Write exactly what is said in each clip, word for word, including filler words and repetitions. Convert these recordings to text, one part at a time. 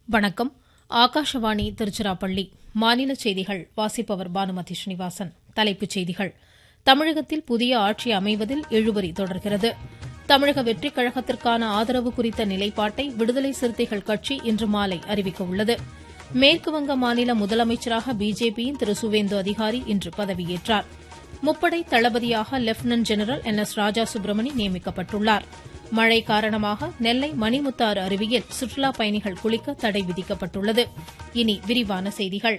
வணக்கம். ஆகாஷவாணி திருச்சிராப்பள்ளி. மாநில செய்திகள் வாசிப்பவர் பானுமதி ஸ்ரீனிவாசன். தலைப்புச் செய்திகள். தமிழகத்தில் புதிய ஆட்சி அமைவதில் இழுபறி தொடர்கிறது. தமிழக வெற்றிக் கழகத்திற்கான ஆதரவு குறித்த நிலைப்பாட்டை விடுதலை சிறுத்தைகள் கட்சி இன்று மாலை அறிவிக்க உள்ளது. மேற்குவங்க மாநில முதலமைச்சராக பிஜேபியின் திரு சுவேந்து அதிகாரி இன்று பதவியேற்றார். முப்படை தளபதியாக லெப்டினன்ட் ஜெனரல் என் எஸ் ராஜா சுப்பிரமணி நியமிக்கப்பட்டுள்ளார். மழை காரணமாக நெல்லை மணிமுத்தாறு அருவியில் சுற்றுலாப் பயணிகள் குளிக்க தடை விதிக்கப்பட்டுள்ளது. இனி விரிவான செய்திகள்.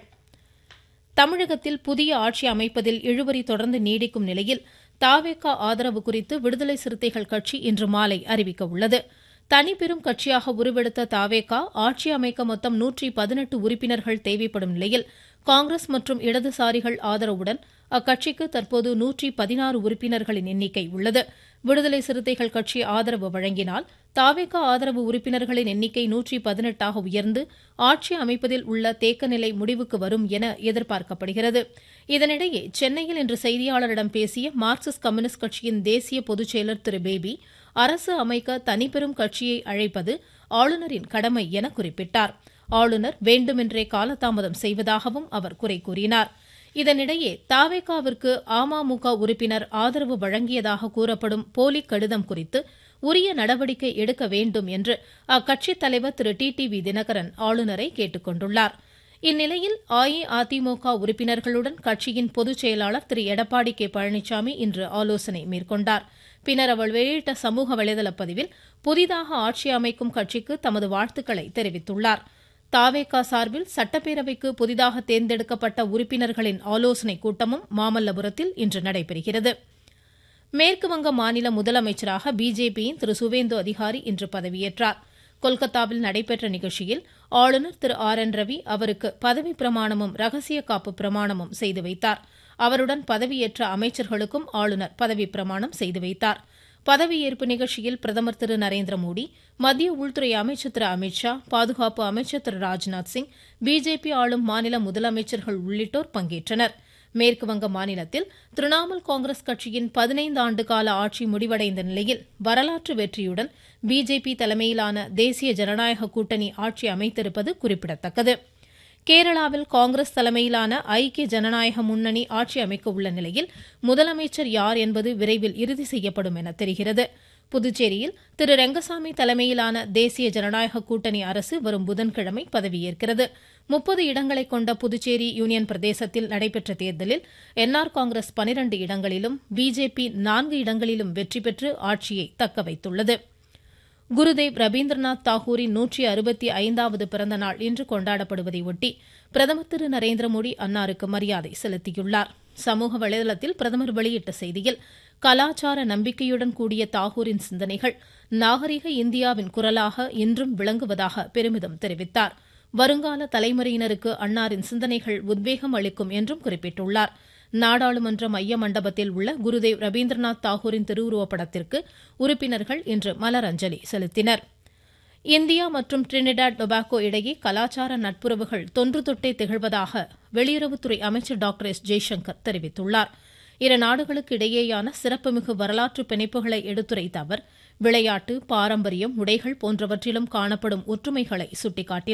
தமிழகத்தில் புதிய ஆட்சி அமைப்பதில் இழுபறி தொடர்ந்து நீடிக்கும் நிலையில் தவேகா ஆதரவு குறித்து விடுதலை சிறுத்தைகள் கட்சி இன்று மாலை அறிவிக்க உள்ளது. தனிப்பெரும் கட்சியாக உருவெடுத்த தவேகா ஆட்சி அமைக்க மொத்தம் நூற்றி பதினெட்டு உறுப்பினர்கள் தேவைப்படும் நிலையில் காங்கிரஸ் மற்றும் இடதுசாரிகள் ஆதரவுடன் அக்கட்சிக்கு தற்போது நூற்றி பதினாறு உறுப்பினர்களின் எண்ணிக்கை உள்ளது. விடுதலை சிறுத்தைகள் கட்சி ஆதரவு வழங்கினால் தவேகா ஆதரவு உறுப்பினர்களின் எண்ணிக்கை நூற்றி பதினெட்டாக உயர்ந்து ஆட்சி அமைப்பதில் உள்ள தேக்கநிலை முடிவுக்கு வரும் என எதிர்பார்க்கப்படுகிறது. இதனிடையே சென்னையில் இன்று செய்தியாளரிடம் பேசிய மார்க்சிஸ்ட் கம்யூனிஸ்ட் கட்சியின் தேசிய பொதுச் செயலர் திரு பேபி, அரசு அமைக்க தனிப்பெரும் கட்சியை அழைப்பது ஆளுநரின் கடமை என குறிப்பிட்டார். ஆளுநர் வேண்டுமென்றே காலதாமதம் செய்வதாகவும் அவர் குறை கூறினார். இதனிடையே தவேகாவிற்கு அமமுக உறுப்பினர் ஆதரவு வழங்கியதாக கூறப்படும் போலி கடிதம் குறித்து உரிய நடவடிக்கை எடுக்க வேண்டும் என்று அக்கட்சித் தலைவர் திரு டி டி வி தினகரன் ஆளுநரை கேட்டுக் கொண்டுள்ளார். இந்நிலையில் அஇஅதிமுக உறுப்பினர்களுடன் கட்சியின் பொதுச் செயலாளர் திரு எடப்பாடி கே பழனிசாமி இன்று ஆலோசனை மேற்கொண்டார். பின்னர் அவர் வெளியிட்ட சமூக வலைதள பதிவில் புதிதாக ஆட்சி அமைக்கும் கட்சிக்கு தமது வாழ்த்துக்களை தெரிவித்துள்ளார். தவேகா சார்பில் சட்டப்பேரவைக்கு புதிதாக தேர்ந்தெடுக்கப்பட்ட உறுப்பினர்களின் ஆலோசனைக் கூட்டமும் மாமல்லபுரத்தில் இன்று நடைபெறுகிறது. மேற்குவங்க மாநில முதலமைச்சராக பிஜேபியின் திரு சுவேந்து அதிகாரி இன்று பதவியேற்றார். கொல்கத்தாவில் நடைபெற்ற நிகழ்ச்சியில் ஆளுநர் திரு ஆர் என் ரவி அவருக்கு பதவி பிரமாணமும் ரகசிய காப்பு பிரமாணமும் செய்து வைத்தார். அவருடன் பதவியேற்ற அமைச்சர்களுக்கும் ஆளுநர் பதவி பிரமாணம் செய்து வைத்தார். பதவியேற்பு நிகழ்ச்சியில் பிரதமர் திரு நரேந்திர மோடி, மத்திய உள்துறை அமைச்சர் திரு அமித்ஷா, பாதுகாப்பு அமைச்சர் திரு ராஜ்நாத் சிங், பிஜேபி ஆளும் மாநில முதலமைச்சர்கள் உள்ளிட்டோர் பங்கேற்றனர். மேற்குவங்க மாநிலத்தில் திரிணாமுல் காங்கிரஸ் கட்சியின் பதினைந்து ஆண்டு கால ஆட்சி முடிவடைந்த நிலையில் வரலாற்று வெற்றியுடன் பிஜேபி தலைமையிலான தேசிய ஜனநாயக கூட்டணி ஆட்சி அமைத்திருப்பது குறிப்பிடத்தக்கது. கேரளாவில் காங்கிரஸ் தலைமையிலான ஐக்கிய ஜனநாயக முன்னணி ஆட்சி அமைக்க உள்ள நிலையில் முதலமைச்சர் யார் என்பது விரைவில் இறுதி செய்யப்படும் என தெரிகிறது. புதுச்சேரியில் திரு ரெங்கசாமி தலைமையிலான தேசிய ஜனநாயக கூட்டணி அரசு வரும் புதன்கிழமை பதவியேற்கிறது. முப்பது இடங்களை கொண்ட புதுச்சேரி யூனியன் பிரதேசத்தில் நடைபெற்ற தேர்தலில் என் ஆர் காங்கிரஸ் பனிரண்டு இடங்களிலும் பிஜேபி நான்கு இடங்களிலும் வெற்றி பெற்று ஆட்சியை தக்கவைத்துள்ளது. குருதேவ் ரவீந்திரநாத் தாகூரின் நூற்றி அறுபத்தி ஐந்தாவது பிறந்த நாள் இன்று கொண்டாடப்படுவதை ஒட்டி பிரதமர் திரு நரேந்திர மோடி அன்னாருக்கு மரியாதை செலுத்தியுள்ளார். சமூக வலைதளத்தில் பிரதமர் வெளியிட்ட செய்தியில், கலாச்சார நம்பிக்கையுடன் கூடிய தாகூரின் சிந்தனைகள் நாகரிக இந்தியாவின் குரலாக இன்றும் விளங்குவதாக பெருமிதம் தெரிவித்தார். வருங்கால தலைமுறையினருக்கு அன்னாரின் சிந்தனைகள் உத்வேகம் அளிக்கும் என்றும் குறிப்பிட்டுள்ளார். நாடாளுமன்ற மைய மண்டபத்தில் உள்ள குருதேவ் ரவீந்திரநாத் தாகூரின் திருவுருவப் படத்திற்கு உறுப்பினர்கள் இன்று மலரஞ்சலி செலுத்தினர். இந்தியா மற்றும் டிரினிடாட் டொபாகோ இடையே கலாச்சார நட்புறவுகள் தொன்று தொட்டே திகழ்வதாக வெளியுறவுத்துறை அமைச்சர் டாக்டர் எஸ் ஜெய்சங்கர் தெரிவித்துள்ளார். இரு நாடுகளுக்கு இடையேயான சிறப்புமிகு வரலாற்று பிணைப்புகளை எடுத்துரைத்த அவர் விளையாட்டு, பாரம்பரியம், உடைகள் போன்றவற்றிலும் காணப்படும் ஒற்றுமைகளை சுட்டிக்காட்டினார்.